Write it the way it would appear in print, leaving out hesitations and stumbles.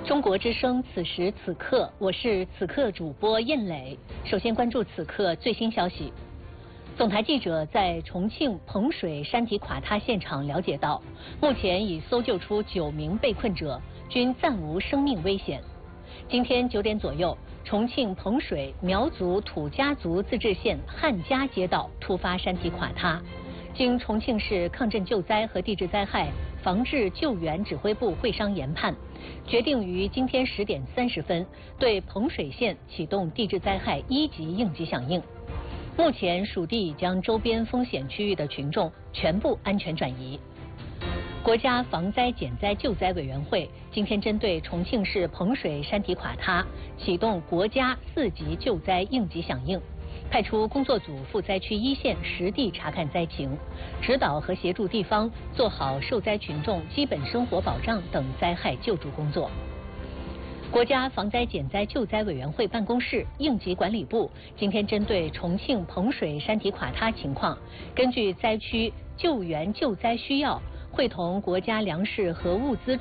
中国之声，此时此刻，我是此刻主播燕磊。首先关注此刻最新消息。总台记者在重庆彭水山体垮塌现场了解到，目前已搜救出9名被困者，均暂无生命危险。今天9点左右，重庆彭水苗族土家族自治县汉家街道突发山体垮塌，经重庆市抗震救灾和地质灾害防治救援指挥部会商研判，决定于今天10点30分对彭水县启动地质灾害1级应急响应。目前属地已将周边风险区域的群众全部安全转移。国家防灾减灾救灾委员会今天针对重庆市彭水山体垮塌启动国家4级救灾应急响应，派出工作组赴灾区1线实地查看灾情，指导和协助地方做好受灾群众基本生活保障等灾害救助工作。国家防灾减灾救灾委员会办公室应急管理部今天针对重庆彭水山体垮塌情况，根据灾区救援救灾需要，会同国家粮食和物资